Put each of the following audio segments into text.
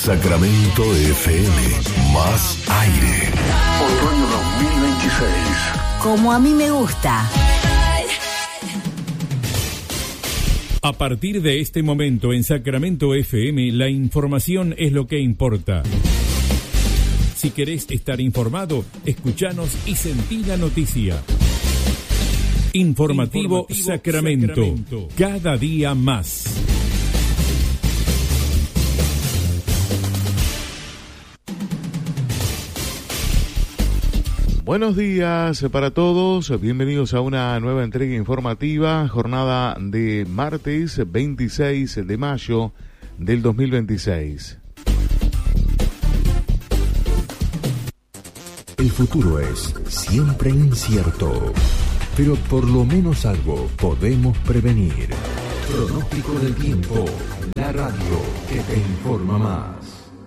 Sacramento FM, más aire. Otoño 2026. Como a mí me gusta. A partir de este momento en Sacramento FM, la información es lo que importa. Si querés estar informado, escuchanos y sentí la noticia. Informativo Sacramento. Cada día más. Buenos días para todos, bienvenidos a una nueva entrega informativa, jornada de martes 26 de mayo del 2026. El futuro es siempre incierto, pero por lo menos algo podemos prevenir. Pronóstico del tiempo, la radio que te informa más.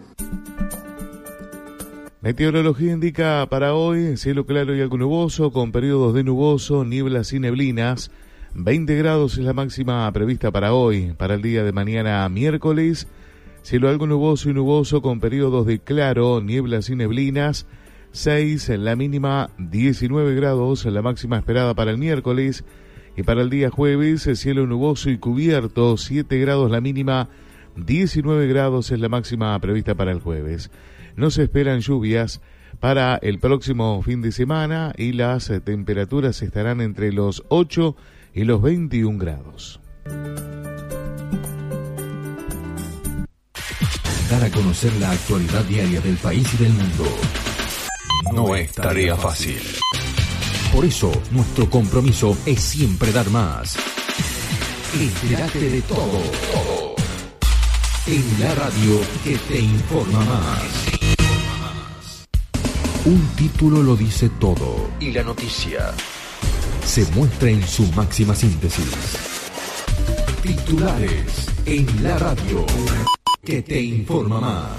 Meteorología indica para hoy cielo claro y algo nuboso, con periodos de nuboso, nieblas y neblinas. 20 grados es la máxima prevista para hoy. Para el día de mañana miércoles, cielo algo nuboso y nuboso, con periodos de claro, nieblas y neblinas. 6 en la mínima, 19 grados la máxima esperada para el miércoles. Y para el día jueves, cielo nuboso y cubierto, 7 grados la mínima, 19 grados es la máxima prevista para el jueves. No se esperan lluvias para el próximo fin de semana y las temperaturas estarán entre los 8 y los 21 grados. Dar a conocer la actualidad diaria del país y del mundo no es tarea fácil. Por eso, nuestro compromiso es siempre dar más. Entérate de todo. En la radio que te informa más. Un título lo dice todo y la noticia se muestra en su máxima síntesis. Titulares en la radio que te informa más.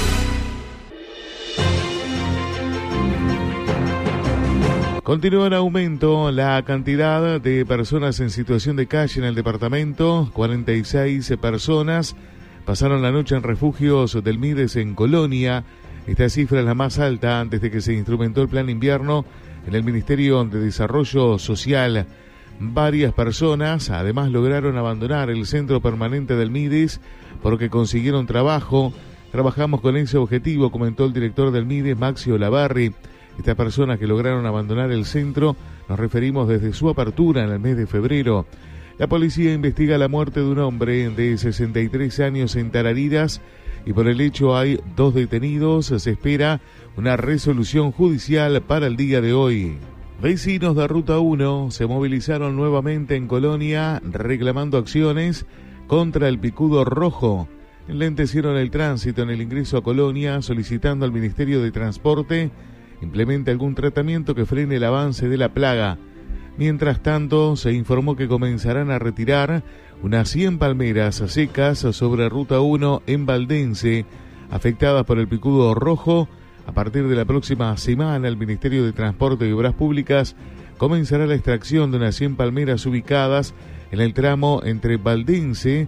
Continúa en aumento la cantidad de personas en situación de calle en el departamento. 46 personas pasaron la noche en refugios del Mides en Colonia. Esta cifra es la más alta antes de que se instrumentó el plan invierno en el Ministerio de Desarrollo Social. Varias personas además lograron abandonar el centro permanente del Mides porque consiguieron trabajo. Trabajamos con ese objetivo, comentó el director del Mides, Maxi Olavarri. Estas personas que lograron abandonar el centro nos referimos desde su apertura en el mes de febrero. La policía investiga la muerte de un hombre de 63 años en Tarariras y por el hecho hay 2 detenidos. Se espera una resolución judicial para el día de hoy. Vecinos de Ruta 1 se movilizaron nuevamente en Colonia reclamando acciones contra el picudo rojo. Enlentecieron el tránsito en el ingreso a Colonia solicitando al Ministerio de Transporte implemente algún tratamiento que frene el avance de la plaga. Mientras tanto, se informó que comenzarán a retirar unas 100 palmeras secas sobre Ruta 1 en Valdense, afectadas por el picudo rojo. A partir de la próxima semana, el Ministerio de Transporte y Obras Públicas comenzará la extracción de unas 100 palmeras ubicadas en el tramo entre Valdense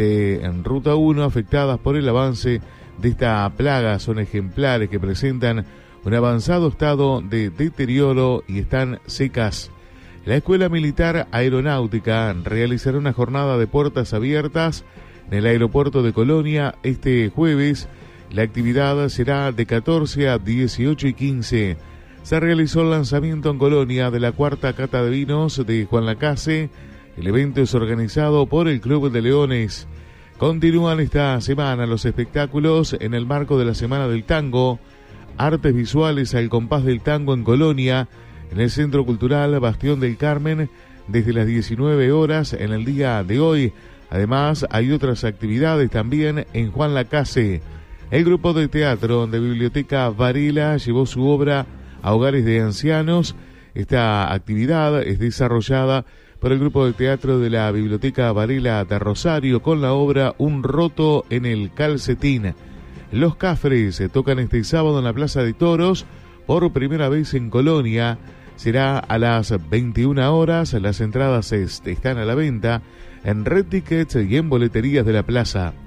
en Ruta 1, afectadas por el avance de esta plaga. Son ejemplares que presentan un avanzado estado de deterioro y están secas. La Escuela Militar Aeronáutica realizará una jornada de puertas abiertas en el aeropuerto de Colonia este jueves. La actividad será de 14 a 18 y 15. Se realizó el lanzamiento en Colonia de la cuarta cata de vinos de Juan Lacase. El evento es organizado por el Club de Leones. Continúan esta semana los espectáculos en el marco de la Semana del Tango. Artes visuales al compás del tango en Colonia, en el Centro Cultural Bastión del Carmen, desde las 19 horas en el día de hoy. Además, hay otras actividades también en Juan Lacase. El grupo de teatro de Biblioteca Varela llevó su obra a hogares de ancianos. Esta actividad es desarrollada por el grupo de teatro de la Biblioteca Varela de Rosario con la obra Un roto en el calcetín. Los Cafres se tocan este sábado en la Plaza de Toros por primera vez en Colonia. Será a las 21 horas. Las entradas están a la venta en Red Tickets y en boleterías de la plaza.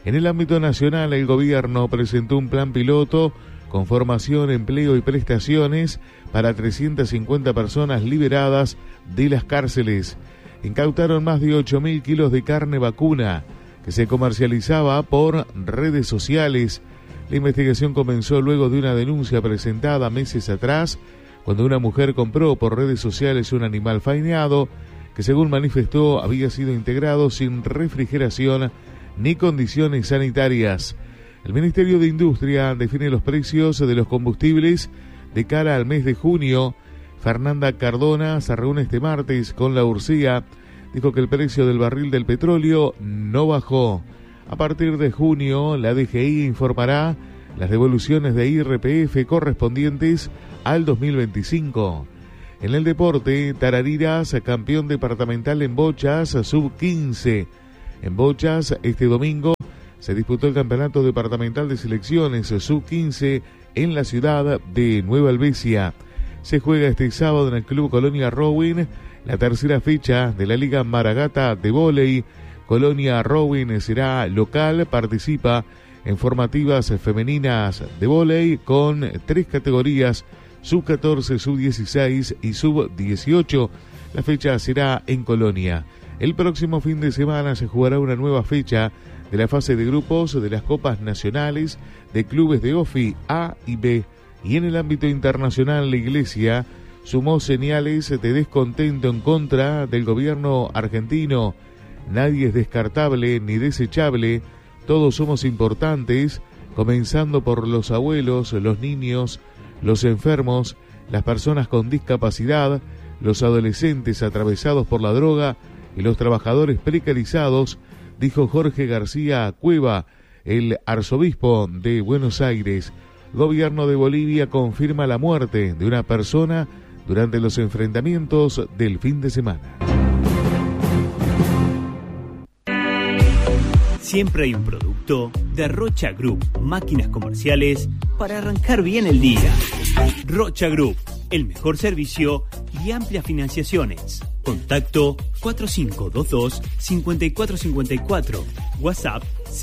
En el ámbito nacional, el gobierno presentó un plan piloto con formación, empleo y prestaciones para 350 personas liberadas de las cárceles. Incautaron más de 8.000 kilos de carne vacuna que se comercializaba por redes sociales. La investigación comenzó luego de una denuncia presentada meses atrás, cuando una mujer compró por redes sociales un animal faeneado que, según manifestó, había sido integrado sin refrigeración ni condiciones sanitarias. El Ministerio de Industria define los precios de los combustibles de cara al mes de junio. Fernanda Cardona se reúne este martes con la URCIA. Dijo que el precio del barril del petróleo no bajó. A partir de junio, la DGI informará las devoluciones de IRPF correspondientes al 2025. En el deporte, Tarariras, campeón departamental en bochas, sub-15. En bochas, este domingo, se disputó el campeonato departamental de selecciones sub-15 en la ciudad de Nueva Albesia. Se juega este sábado en el Club Colonia Rowing la tercera fecha de la Liga Maragata de vóley. Colonia Rowing será local, participa en formativas femeninas de vóley con 3 categorías, sub-14, sub-16 y sub-18. La fecha será en Colonia. El próximo fin de semana se jugará una nueva fecha de la fase de grupos de las Copas Nacionales de Clubes de OFI A y B. Y en el ámbito internacional, la Iglesia sumó señales de descontento en contra del gobierno argentino. Nadie es descartable ni desechable, todos somos importantes, comenzando por los abuelos, los niños, los enfermos, las personas con discapacidad, los adolescentes atravesados por la droga y los trabajadores precarizados, dijo Jorge García Cueva, el arzobispo de Buenos Aires. Gobierno de Bolivia confirma la muerte de una persona durante los enfrentamientos del fin de semana. Siempre hay un producto de Rocha Group, máquinas comerciales para arrancar bien el día. Rocha Group, el mejor servicio y amplias financiaciones. Contacto 4522-5454. WhatsApp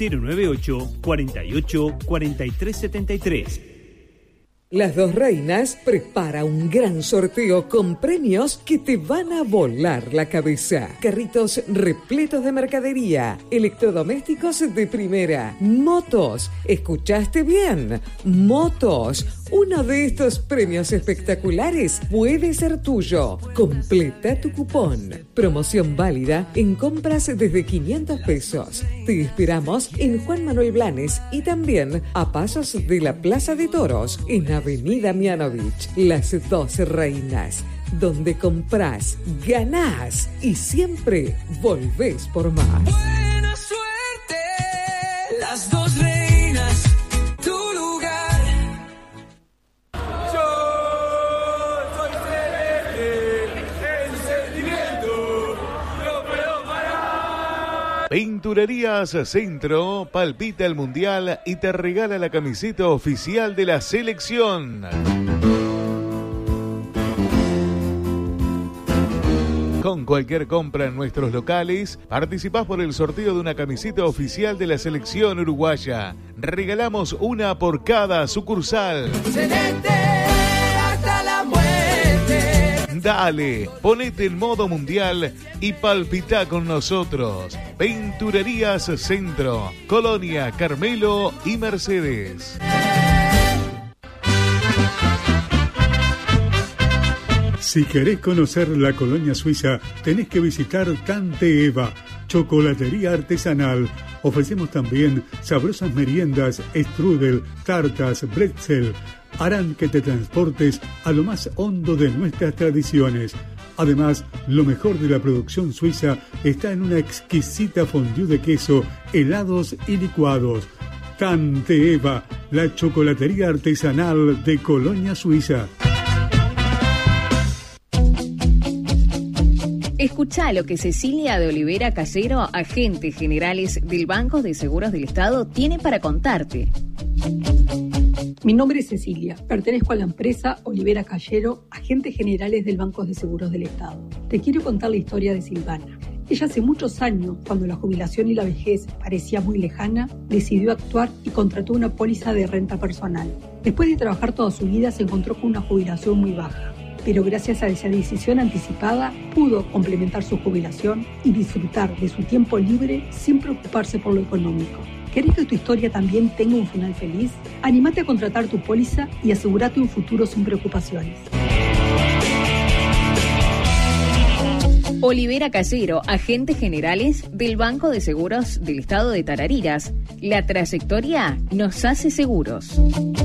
098-48-4373. Las Dos Reinas prepara un gran sorteo con premios que te van a volar la cabeza. Carritos repletos de mercadería, electrodomésticos de primera, motos. ¿Escuchaste bien? Motos. Uno de estos premios espectaculares puede ser tuyo. Completa tu cupón. Promoción válida en compras desde 500 pesos. Te esperamos en Juan Manuel Blanes y también a pasos de la Plaza de Toros en Avenida Mianovich. Las Dos Reinas, donde comprás, ganás y siempre volvés por más. Buena suerte, Las Dos Reinas, tu lugar. Yo soy celeste, el sentimiento no puedo parar. Pinturerías Centro palpita el Mundial y te regala la camiseta oficial de la selección. Con cualquier compra en nuestros locales, participás por el sorteo de una camiseta oficial de la selección uruguaya. Regalamos una por cada sucursal. Celeste hasta la muerte. Dale, ponete en modo mundial y palpita con nosotros. Pinturerías Centro, Colonia, Carmelo y Mercedes. Si querés conocer la colonia suiza, tenés que visitar Tante Eva, chocolatería artesanal. Ofrecemos también sabrosas meriendas, strudel, tartas, bretzel. Harán que te transportes a lo más hondo de nuestras tradiciones. Además, lo mejor de la producción suiza está en una exquisita fondue de queso, helados y licuados. Tante Eva, la chocolatería artesanal de Colonia Suiza. Escuchá lo que Cecilia de Olivera Callero, agentes generales del Banco de Seguros del Estado, tiene para contarte. Mi nombre es Cecilia, pertenezco a la empresa Olivera Callero, agentes generales del Banco de Seguros del Estado. Te quiero contar la historia de Silvana. Ella hace muchos años, cuando la jubilación y la vejez parecía muy lejana, decidió actuar y contrató una póliza de renta personal. Después de trabajar toda su vida se encontró con una jubilación muy baja, pero gracias a esa decisión anticipada pudo complementar su jubilación y disfrutar de su tiempo libre sin preocuparse por lo económico. ¿Querés que tu historia también tenga un final feliz? Anímate a contratar tu póliza y asegúrate un futuro sin preocupaciones. Olivera Casero, agentes generales del Banco de Seguros del Estado de Tarariras. La trayectoria nos hace seguros.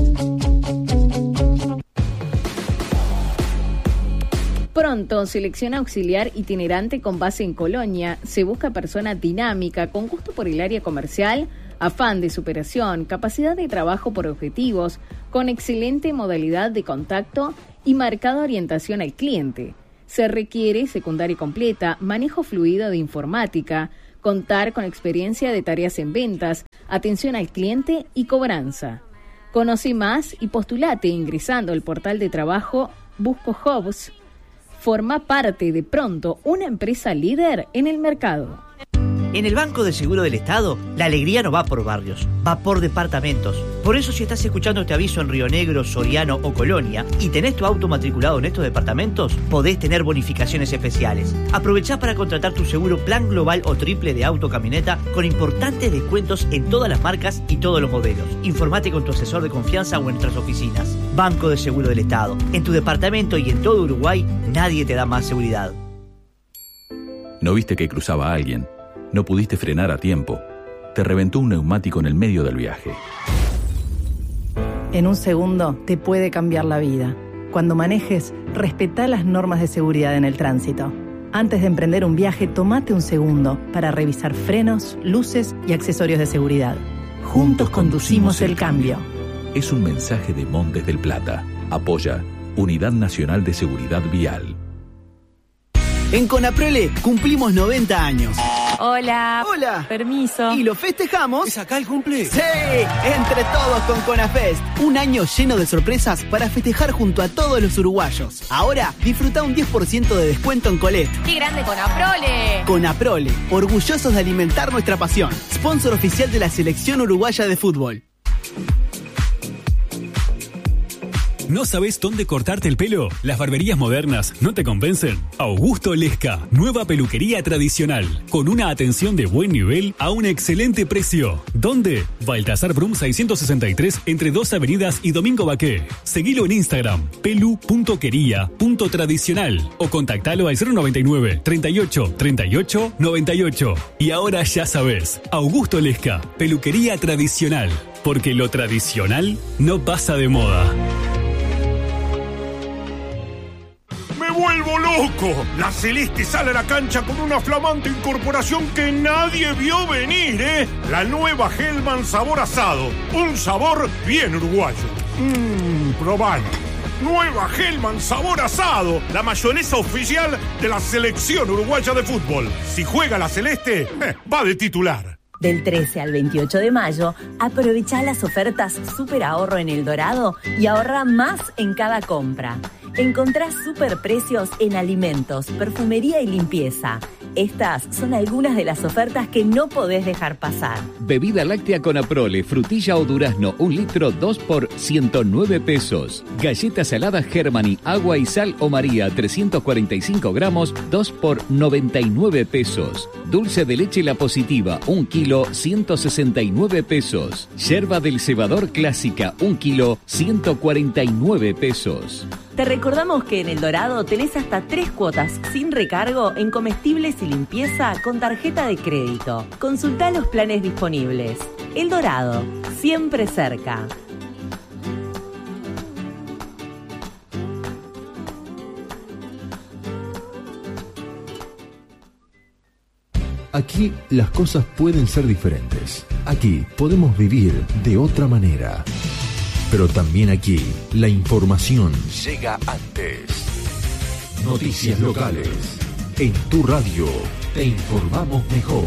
Pronto, selección auxiliar itinerante con base en Colonia. Se busca persona dinámica, con gusto por el área comercial, afán de superación, capacidad de trabajo por objetivos, con excelente modalidad de contacto y marcada orientación al cliente. Se requiere secundaria completa, manejo fluido de informática, contar con experiencia de tareas en ventas, atención al cliente y cobranza. Conoce más y postulate ingresando al portal de trabajo Busco Jobs. Forma parte de Pronto, una empresa líder en el mercado. En el Banco de Seguro del Estado, la alegría no va por barrios, va por departamentos. Por eso, si estás escuchando este aviso en Río Negro, Soriano o Colonia y tenés tu auto matriculado en estos departamentos, podés tener bonificaciones especiales. Aprovechá para contratar tu seguro plan global o triple de auto camioneta con importantes descuentos en todas las marcas y todos los modelos. Informate con tu asesor de confianza o en nuestras oficinas. Banco de Seguro del Estado. En tu departamento y en todo Uruguay, nadie te da más seguridad. ¿No viste que cruzaba a alguien? No pudiste frenar a tiempo. Te reventó un neumático en el medio del viaje. En un segundo te puede cambiar la vida. Cuando manejes, respetá las normas de seguridad en el tránsito. Antes de emprender un viaje, tomate un segundo para revisar frenos, luces y accesorios de seguridad. Juntos conducimos el cambio. Es un mensaje de Montes del Plata. Apoya Unidad Nacional de Seguridad Vial. En Conaprole cumplimos 90 años. Hola. Hola. Permiso. ¿Y lo festejamos? ¿Es acá el cumple? ¡Sí! Entre todos con Conafest. Un año lleno de sorpresas para festejar junto a todos los uruguayos. Ahora, disfruta un 10% de descuento en Colette. ¡Qué grande Conaprole! Conaprole, orgullosos de alimentar nuestra pasión. Sponsor oficial de la Selección Uruguaya de Fútbol. ¿No sabes dónde cortarte el pelo? ¿Las barberías modernas no te convencen? Augusto Lesca, nueva peluquería tradicional, con una atención de buen nivel a un excelente precio. ¿Dónde? Baltasar Brum 663, entre 2 avenidas y Domingo Baqué. Seguilo en Instagram, pelu.quería.tradicional o contactalo al 099 38 38 98. Y ahora ya sabes, Augusto Lesca, peluquería tradicional, porque lo tradicional no pasa de moda. ¡Me vuelvo loco! La Celeste sale a la cancha con una flamante incorporación que nadie vio venir, ¿eh? La nueva Hellman sabor asado. Un sabor bien uruguayo. Probalo. Nueva Hellman sabor asado. La mayonesa oficial de la Selección Uruguaya de Fútbol. Si juega la Celeste, va de titular. Del 13 al 28 de mayo, aprovechá las ofertas Super Ahorro en El Dorado y ahorra más en cada compra. Encontrás superprecios en alimentos, perfumería y limpieza. Estas son algunas de las ofertas que no podés dejar pasar. Bebida láctea Conaprole, frutilla o durazno, 1 litro, 2 por 109 pesos. Galleta salada Germany, agua y sal o María, 345 gramos, 2 por 99 pesos. Dulce de leche La Positiva, 1 kilo, 169 pesos. Yerba del cebador clásica, 1 kilo, 149 pesos. Te recordamos que en El Dorado tenés hasta 3 cuotas sin recargo en comestibles y limpieza con tarjeta de crédito. Consultá los planes disponibles. El Dorado, siempre cerca. Aquí las cosas pueden ser diferentes. Aquí podemos vivir de otra manera. Pero también aquí, la información llega antes. Noticias locales. En tu radio, te informamos mejor.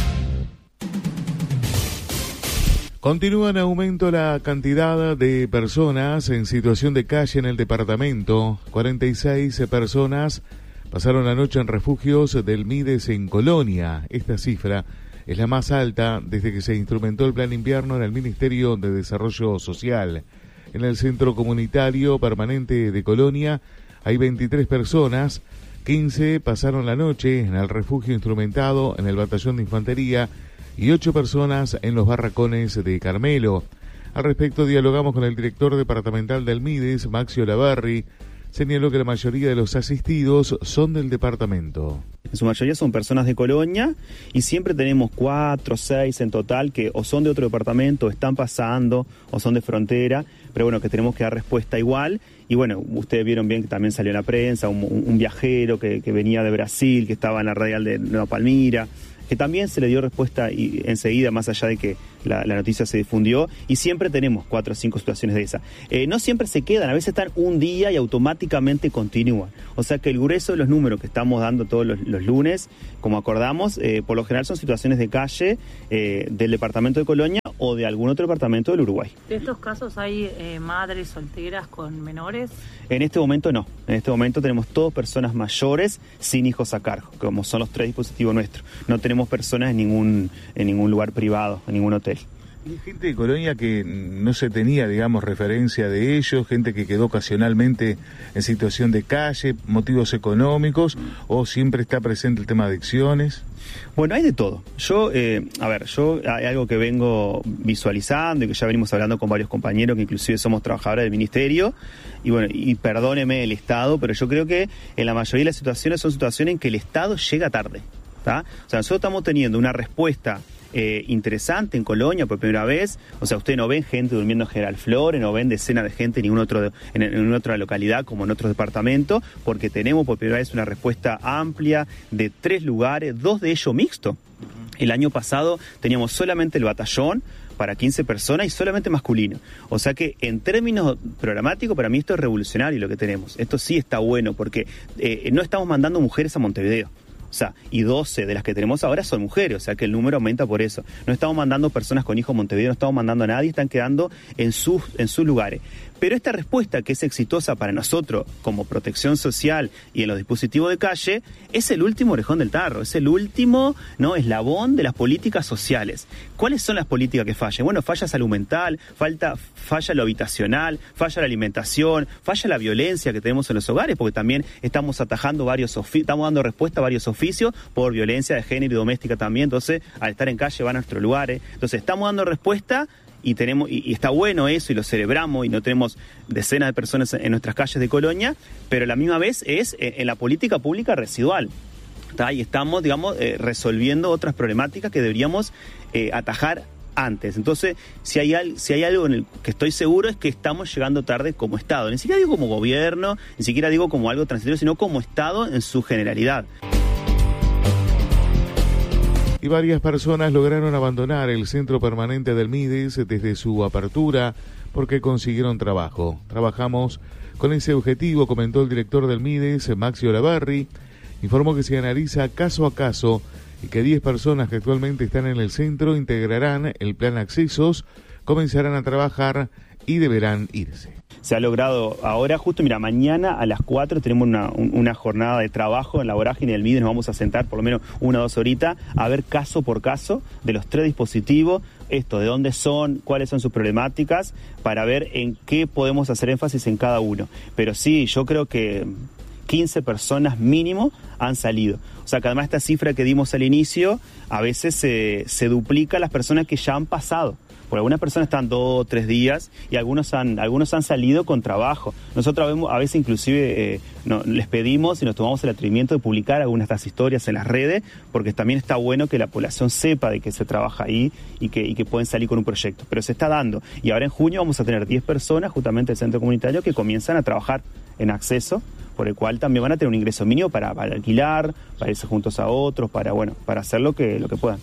Continúa en aumento la cantidad de personas en situación de calle en el departamento. 46 personas pasaron la noche en refugios del Mides en Colonia. Esta cifra es la más alta desde que se instrumentó el Plan Invierno en el Ministerio de Desarrollo Social. En el Centro Comunitario Permanente de Colonia hay 23 personas, 15 pasaron la noche en el refugio instrumentado en el Batallón de Infantería y 8 personas en los barracones de Carmelo. Al respecto, dialogamos con el director departamental del Mides, Maxio Labarri. Señaló que la mayoría de los asistidos son del departamento. En su mayoría son personas de Colonia y siempre tenemos 4 o 6 en total que o son de otro departamento, o están pasando, o son de frontera, pero bueno, que tenemos que dar respuesta igual. Y bueno, ustedes vieron bien que también salió en la prensa un viajero que venía de Brasil, que estaba en la radial de Nueva Palmira, que también se le dio respuesta y enseguida, más allá de que la noticia se difundió, y siempre tenemos 4 o 5 situaciones de esas. No siempre se quedan, a veces están un día y automáticamente continúan. O sea que el grueso de los números que estamos dando todos los lunes, como acordamos, por lo general son situaciones de calle del departamento de Colonia o de algún otro departamento del Uruguay. ¿De estos casos hay madres solteras con menores? En este momento no. En este momento tenemos todas personas mayores sin hijos a cargo, como son los 3 dispositivos nuestros. No tenemos personas en ningún lugar privado, en ningún hotel. Y gente de Colonia que no se tenía, digamos, referencia de ellos, gente que quedó ocasionalmente en situación de calle, motivos económicos, o siempre está presente el tema de adicciones. Bueno, hay de todo. Yo hay algo que vengo visualizando y que ya venimos hablando con varios compañeros que inclusive somos trabajadores del ministerio, y bueno, y perdóneme el Estado, pero yo creo que en la mayoría de las situaciones son situaciones en que el Estado llega tarde, ¿tá? O sea, nosotros estamos teniendo una respuesta interesante en Colonia por primera vez. O sea, ustedes no ven gente durmiendo en General Flores, no ven decenas de gente en ninguna otra localidad como en otros departamentos, porque tenemos por primera vez una respuesta amplia de 3 lugares, 2 de ellos mixtos. El año pasado teníamos solamente el batallón para 15 personas y solamente masculino. O sea que en términos programáticos, para mí esto es revolucionario lo que tenemos. Esto sí está bueno porque no estamos mandando mujeres a Montevideo. O sea, y 12 de las que tenemos ahora son mujeres, o sea que el número aumenta por eso. No estamos mandando personas con hijos a Montevideo, no estamos mandando a nadie, están quedando en sus lugares. Pero esta respuesta que es exitosa para nosotros como protección social y en los dispositivos de calle es el último orejón del tarro, es el último eslabón de las políticas sociales. ¿Cuáles son las políticas que fallan? Bueno, falla salud mental, falla lo habitacional, falla la alimentación, falla la violencia que tenemos en los hogares, porque también estamos atajando estamos dando respuesta a varios oficios por violencia de género y doméstica también. Entonces, al estar en calle van a nuestros lugares. Entonces, estamos dando respuesta. Y está bueno eso y lo celebramos y no tenemos decenas de personas en nuestras calles de Colonia, pero a la misma vez es en la política pública residual. ¿Tá? Y estamos, resolviendo otras problemáticas que deberíamos atajar antes. Entonces, si hay algo en el que estoy seguro es que estamos llegando tarde como Estado. Ni siquiera digo como gobierno, ni siquiera digo como algo transitorio, sino como Estado en su generalidad. Y varias personas lograron abandonar el centro permanente del Mides desde su apertura porque consiguieron trabajo. Trabajamos con ese objetivo, comentó el director del Mides, Maxio Labarri. Informó que se analiza caso a caso y que 10 personas que actualmente están en el centro integrarán el plan accesos, comenzarán a trabajar y deberán irse. Se ha logrado ahora, justo, mañana a las 4 tenemos una jornada de trabajo en la vorágine del Mides. Nos vamos a sentar por lo menos 1 o 2 horitas a ver caso por caso de los 3 dispositivos, de dónde son, cuáles son sus problemáticas, para ver en qué podemos hacer énfasis en cada uno. Pero sí, yo creo que 15 personas mínimo han salido. O sea que además esta cifra que dimos al inicio, a veces se duplica las personas que ya han pasado. Porque algunas personas están 2 o 3 días y algunos han salido con trabajo. Nosotros a veces inclusive les pedimos y nos tomamos el atrevimiento de publicar algunas de estas historias en las redes, porque también está bueno que la población sepa de que se trabaja ahí y que pueden salir con un proyecto. Pero se está dando. Y ahora en junio vamos a tener 10 personas justamente del centro comunitario que comienzan a trabajar en acceso, por el cual también van a tener un ingreso mínimo para alquilar, para irse juntos a otros, para hacer lo que puedan.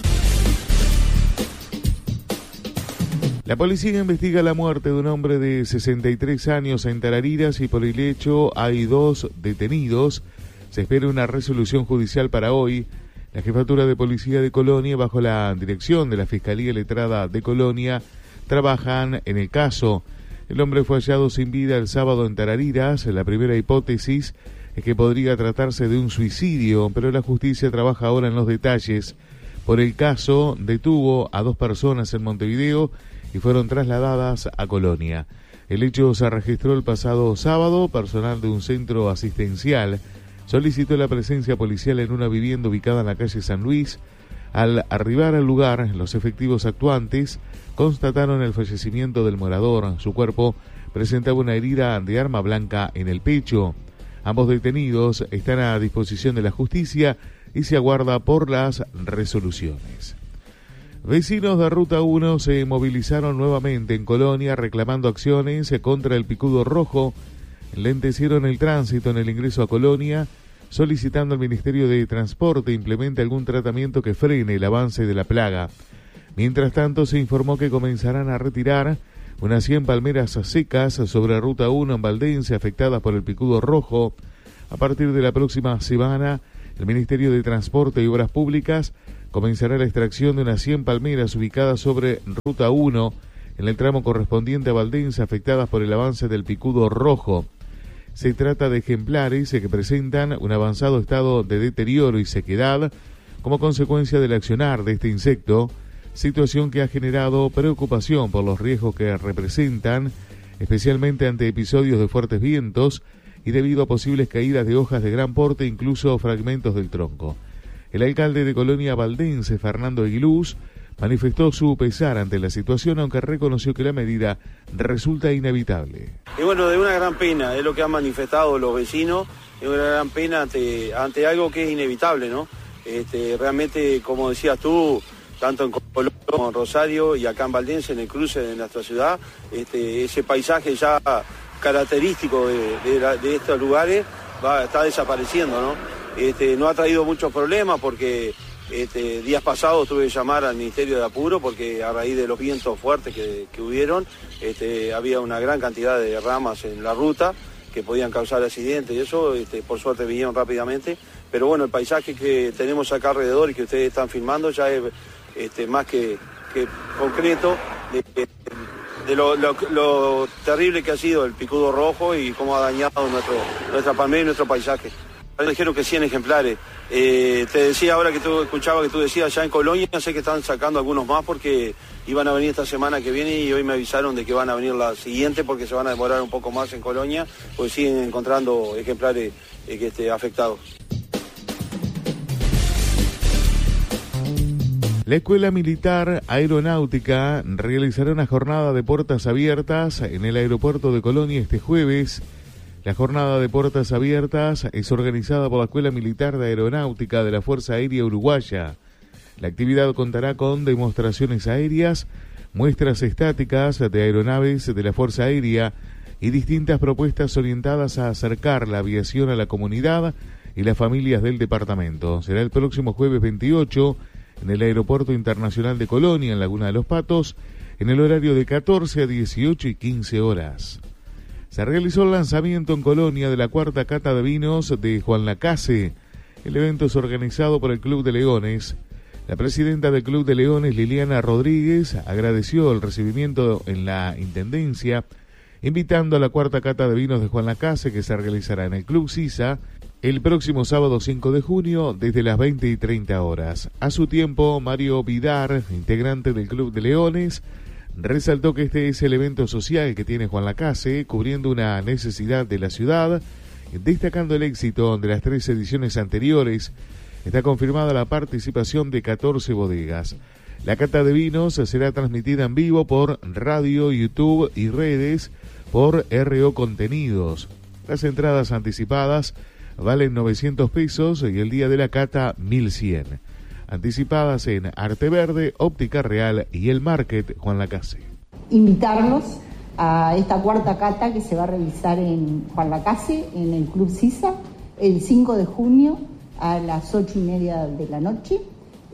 La policía investiga la muerte de un hombre de 63 años en Tarariras y por el hecho hay 2 detenidos. Se espera una resolución judicial para hoy. La Jefatura de Policía de Colonia, bajo la dirección de la Fiscalía Letrada de Colonia, trabajan en el caso. El hombre fue hallado sin vida el sábado en Tarariras. La primera hipótesis es que podría tratarse de un suicidio, pero la justicia trabaja ahora en los detalles. Por el caso, detuvo a 2 personas en Montevideo y fueron trasladadas a Colonia. El hecho se registró el pasado sábado. Personal de un centro asistencial solicitó la presencia policial en una vivienda ubicada en la calle San Luis. Al arribar al lugar, los efectivos actuantes constataron el fallecimiento del morador. Su cuerpo presentaba una herida de arma blanca en el pecho. Ambos detenidos están a disposición de la justicia y se aguarda por las resoluciones. Vecinos de Ruta 1 se movilizaron nuevamente en Colonia reclamando acciones contra el picudo rojo. Lentecieron el tránsito en el ingreso a Colonia, solicitando al Ministerio de Transporte implemente algún tratamiento que frene el avance de la plaga. Mientras tanto, se informó que comenzarán a retirar unas 100 palmeras secas sobre Ruta 1 en Valdense afectadas por el picudo rojo. A partir de la próxima semana, el Ministerio de Transporte y Obras Públicas comenzará la extracción de unas 100 palmeras ubicadas sobre Ruta 1 en el tramo correspondiente a Valdense afectadas por el avance del picudo rojo. Se trata de ejemplares que presentan un avanzado estado de deterioro y sequedad como consecuencia del accionar de este insecto, situación que ha generado preocupación por los riesgos que representan, especialmente ante episodios de fuertes vientos y debido a posibles caídas de hojas de gran porte, incluso fragmentos del tronco. El alcalde de Colonia Valdense, Fernando Aguiluz, manifestó su pesar ante la situación, aunque reconoció que la medida resulta inevitable. Y bueno, de una gran pena, es lo que han manifestado los vecinos, es una gran pena ante algo que es inevitable, ¿no? Realmente, como decías tú, tanto en Colonia como en Rosario y acá en Valdense, en el cruce de nuestra ciudad, ese paisaje ya característico de estos lugares está desapareciendo, ¿no? No ha traído muchos problemas porque días pasados tuve que llamar al Ministerio de Apuro porque a raíz de los vientos fuertes que hubieron, había una gran cantidad de ramas en la ruta que podían causar accidentes y eso, por suerte vinieron rápidamente, pero bueno, el paisaje que tenemos acá alrededor y que ustedes están filmando ya es más que concreto de lo terrible que ha sido el picudo rojo y cómo ha dañado nuestra palmera y nuestro paisaje. Dijeron que 100 ejemplares. Te decía ahora que tú escuchaba que tú decías ya en Colonia, sé que están sacando algunos más porque iban a venir esta semana que viene y hoy me avisaron de que van a venir la siguiente porque se van a demorar un poco más en Colonia, pues siguen encontrando ejemplares afectados. La Escuela Militar Aeronáutica realizará una jornada de puertas abiertas en el aeropuerto de Colonia este jueves. La jornada de puertas abiertas es organizada por la Escuela Militar de Aeronáutica de la Fuerza Aérea Uruguaya. La actividad contará con demostraciones aéreas, muestras estáticas de aeronaves de la Fuerza Aérea y distintas propuestas orientadas a acercar la aviación a la comunidad y las familias del departamento. Será el próximo jueves 28 en el Aeropuerto Internacional de Colonia, en Laguna de los Patos, en el horario de 14 a 18 y 15 horas. Se realizó el lanzamiento en Colonia de la cuarta cata de vinos de Juan Lacase. El evento es organizado por el Club de Leones. La presidenta del Club de Leones, Liliana Rodríguez, agradeció el recibimiento en la Intendencia, invitando a la cuarta cata de vinos de Juan Lacase, que se realizará en el Club Sisa el próximo sábado 5 de junio desde las 20 y 30 horas. A su tiempo, Mario Vidar, integrante del Club de Leones, resaltó que este es el evento social que tiene Juan Lacase, cubriendo una necesidad de la ciudad, destacando el éxito de las 3 ediciones anteriores. Está confirmada la participación de 14 bodegas. La cata de vinos será transmitida en vivo por radio, YouTube y redes por RO Contenidos. Las entradas anticipadas valen 900 pesos y el día de la cata 1100. Anticipadas en Arte Verde, Óptica Real y el Market Juan Lacase. Invitarlos a esta cuarta cata que se va a realizar en Juan Lacase, en el Club Sisa, el 5 de junio a las 8:30 de la noche.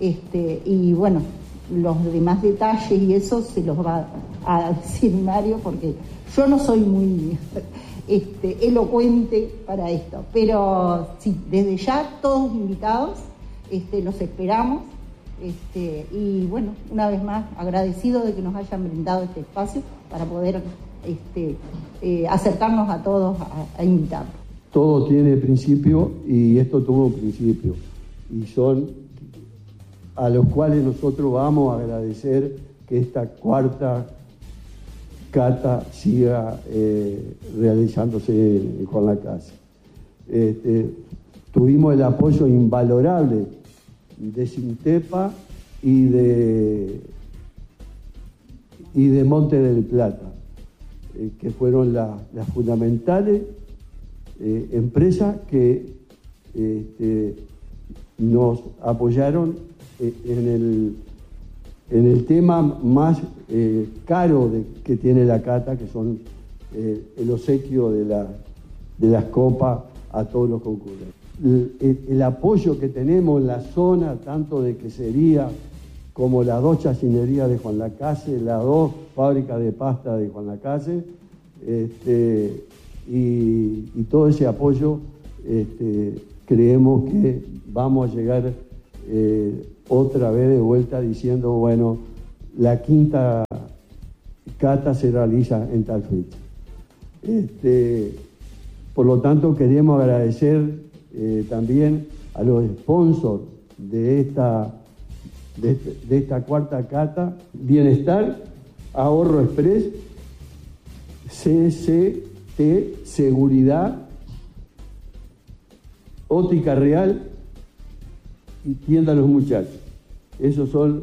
Y bueno, los demás detalles y eso se los va a decir Mario, porque yo no soy muy elocuente para esto. Pero sí, desde ya todos invitados. Los esperamos y bueno, una vez más agradecido de que nos hayan brindado este espacio para poder acercarnos a todos a invitarlos. todo tiene principio y esto tuvo un principio. Y son a los cuales nosotros vamos a agradecer que esta cuarta cata siga realizándose en Juan Lacase. Tuvimos el apoyo invalorable de Sintepa y de Monte del Plata, que fueron las fundamentales empresas que nos apoyaron en el tema más caro que tiene la cata, que son el obsequio de las copas a todos los concurrentes. El apoyo que tenemos en la zona, tanto de quesería como las 2 chacinerías de Juan Lacase, las 2 fábricas de pasta de Juan Lacase, y todo ese apoyo, creemos que vamos a llegar otra vez de vuelta diciendo, bueno, la quinta cata se realiza en tal fecha. Por lo tanto, queremos agradecer también a los sponsors de esta cuarta cata: Bienestar, Ahorro Express, CCT, Seguridad, Óptica Real y Tienda Los Muchachos. Esos son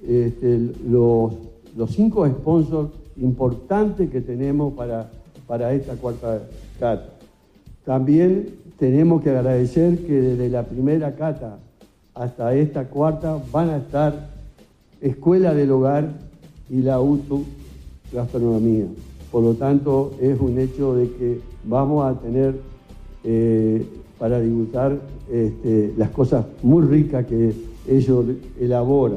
los 5 sponsors importantes que tenemos para esta cuarta cata. También tenemos que agradecer que desde la primera cata hasta esta cuarta van a estar Escuela del Hogar y la UTU Gastronomía. Por lo tanto, es un hecho de que vamos a tener para disfrutar las cosas muy ricas que ellos elaboran.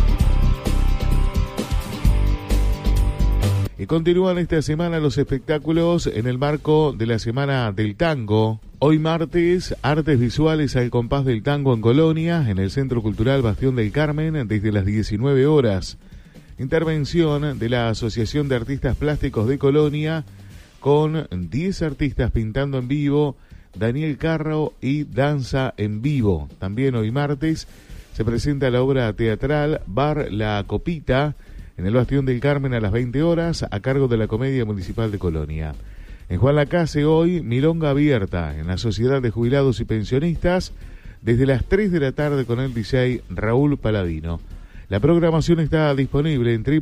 Y continúan esta semana los espectáculos en el marco de la Semana del Tango. Hoy martes, artes visuales al compás del tango en Colonia, en el Centro Cultural Bastión del Carmen, desde las 19 horas. Intervención de la Asociación de Artistas Plásticos de Colonia, con 10 artistas pintando en vivo, Daniel Carro y Danza en Vivo. También hoy martes se presenta la obra teatral Bar La Copita, en el Bastión del Carmen a las 20 horas, a cargo de la Comedia Municipal de Colonia. En Juan Lacase hoy, Milonga Abierta, en la Sociedad de Jubilados y Pensionistas, desde las 3 de la tarde con el DJ Raúl Paladino. La programación está disponible en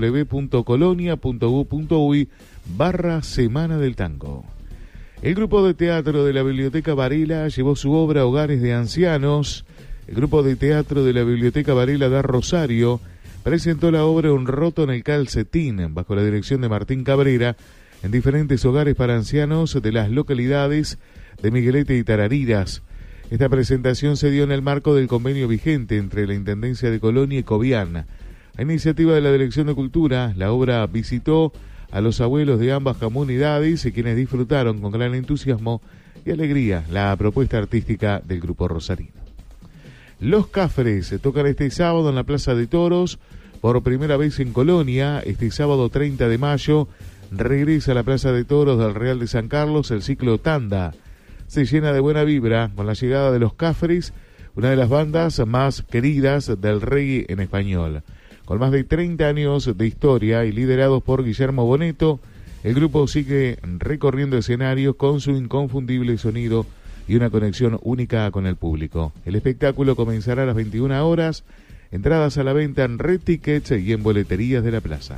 www.colonia.gov.uy/Semana del Tango. El grupo de teatro de la Biblioteca Varela llevó su obra Hogares de Ancianos. El grupo de teatro de la Biblioteca Varela de Rosario presentó la obra Un roto en el calcetín, bajo la dirección de Martín Cabrera, en diferentes hogares para ancianos de las localidades de Miguelete y Tarariras. Esta presentación se dio en el marco del convenio vigente entre la Intendencia de Colonia y Cobián. A iniciativa de la Dirección de Cultura, la obra visitó a los abuelos de ambas comunidades, quienes disfrutaron con gran entusiasmo y alegría la propuesta artística del grupo rosarino. Los Cafres se tocan este sábado en la Plaza de Toros, por primera vez en Colonia. Este sábado 30 de mayo regresa a la Plaza de Toros del Real de San Carlos el ciclo Tanda. Se llena de buena vibra con la llegada de Los Cafres, una de las bandas más queridas del reggae en español. Con más de 30 años de historia y liderados por Guillermo Boneto, el grupo sigue recorriendo escenarios con su inconfundible sonido y una conexión única con el público. El espectáculo comenzará a las 21 horas, entradas a la venta en Red Tickets y en boleterías de la plaza.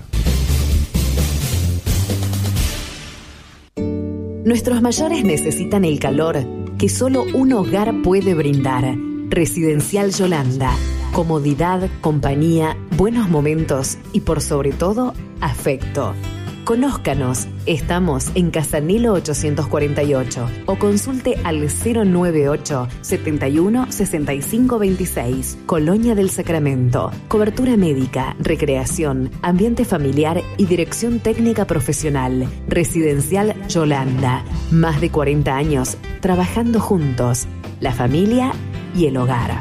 Nuestros mayores necesitan el calor que solo un hogar puede brindar. Residencial Yolanda. Comodidad, compañía, buenos momentos y por sobre todo, afecto. Conózcanos, estamos en Casanilo 848 o consulte al 098 71 65 26, Colonia del Sacramento. Cobertura médica, recreación, ambiente familiar y dirección técnica profesional. Residencial Yolanda. Más de 40 años trabajando juntos, la familia y el hogar.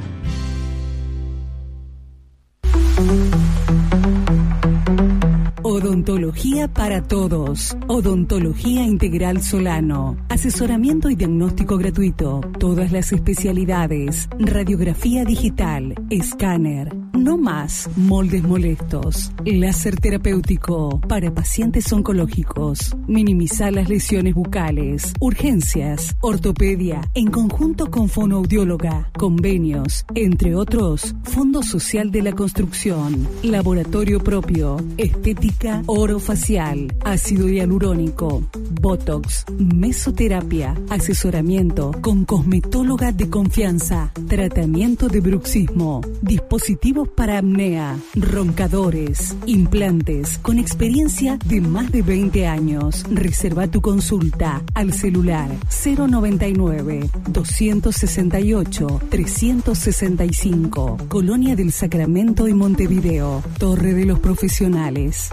Odontología para todos. Odontología Integral Solano. Asesoramiento y diagnóstico gratuito. Todas las especialidades. Radiografía digital. Escáner. No más moldes molestos. Láser terapéutico para pacientes oncológicos. Minimizar las lesiones bucales. Urgencias. Ortopedia. En conjunto con fonoaudióloga. Convenios. Entre otros. Fondo Social de la Construcción. Laboratorio propio. Estética orofacial. Ácido hialurónico. Botox. Mesoterapia. Asesoramiento con cosmetóloga de confianza. Tratamiento de bruxismo. Dispositivos para apnea. Roncadores. Implantes. Con experiencia de más de 20 años. Reserva tu consulta al celular 099 268 365. Colonia del Sacramento y Montevideo. Torre de los Profesionales.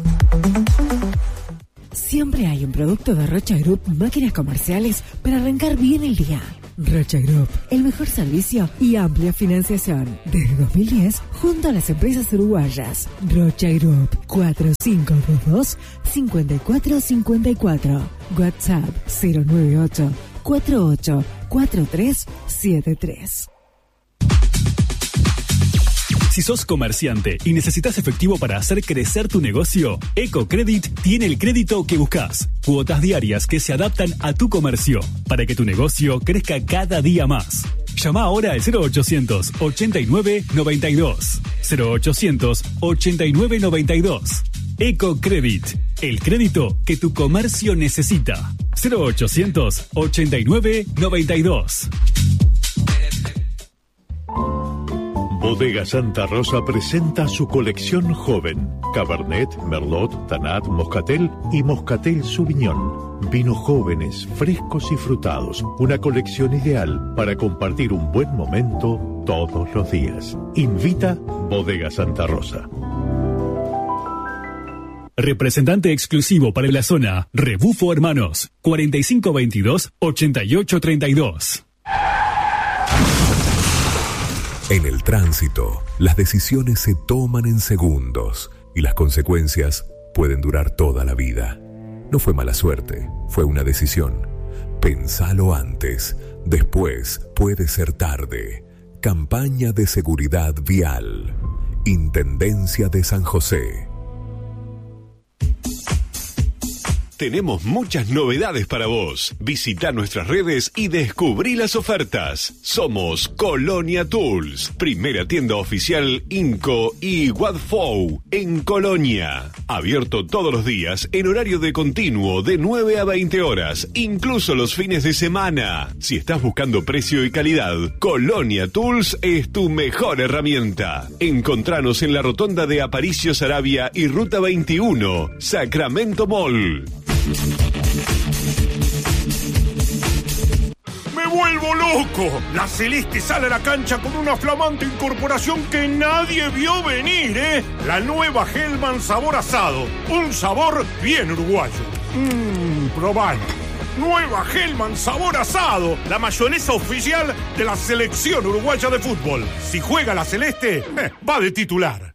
Siempre hay un producto de Rocha Group Máquinas Comerciales para arrancar bien el día. Rocha Group, el mejor servicio y amplia financiación. Desde 2010, junto a las empresas uruguayas. Rocha Group, 4522-5454. WhatsApp 098 48 4373. Si sos comerciante y necesitas efectivo para hacer crecer tu negocio, EcoCredit tiene el crédito que buscas. Cuotas diarias que se adaptan a tu comercio para que tu negocio crezca cada día más. Llama ahora al 0800 89 92. 0800 89 92. EcoCredit, el crédito que tu comercio necesita. 0800 89 92. Bodega Santa Rosa presenta su colección joven. Cabernet, Merlot, Tanat, Moscatel y Moscatel Sauvignon. Vinos jóvenes, frescos y frutados. Una colección ideal para compartir un buen momento todos los días. Invita Bodega Santa Rosa. Representante exclusivo para la zona, Rebufo Hermanos, 4522-8832. En el tránsito, las decisiones se toman en segundos y las consecuencias pueden durar toda la vida. No fue mala suerte, fue una decisión. Pensalo antes, después puede ser tarde. Campaña de seguridad vial. Intendencia de San José. Tenemos muchas novedades para vos. Visita nuestras redes y descubrí las ofertas. Somos Colonia Tools, primera tienda oficial Inco y Wadfou en Colonia. Abierto todos los días en horario de continuo de 9 a 20 horas, incluso los fines de semana. Si estás buscando precio y calidad, Colonia Tools es tu mejor herramienta. Encontranos en la rotonda de Aparicio Saravia y Ruta 21, Sacramento Mall. ¡Me vuelvo loco! La Celeste sale a la cancha con una flamante incorporación que nadie vio venir, ¿eh? La nueva Hellman sabor asado. Un sabor bien uruguayo. Probalo. Nueva Hellman sabor asado. La mayonesa oficial de la selección uruguaya de fútbol. Si juega la Celeste, va de titular.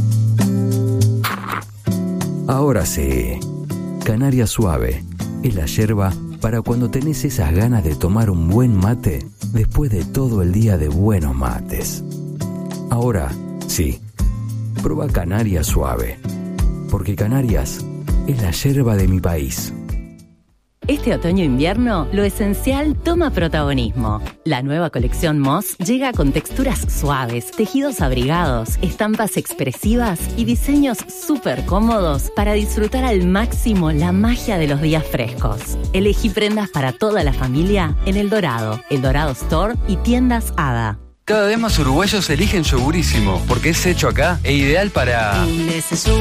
Ahora sí. Canaria Suave es la yerba para cuando tenés esas ganas de tomar un buen mate después de todo el día de buenos mates. Ahora sí, prueba Canaria Suave, porque Canarias es la yerba de mi país. Este otoño-invierno, lo esencial toma protagonismo. La nueva colección Moss llega con texturas suaves, tejidos abrigados, estampas expresivas y diseños súper cómodos para disfrutar al máximo la magia de los días frescos. Elegí prendas para toda la familia en El Dorado Store y tiendas Hada. Cada vez más uruguayos eligen Yogurísimo porque es hecho acá e ideal para...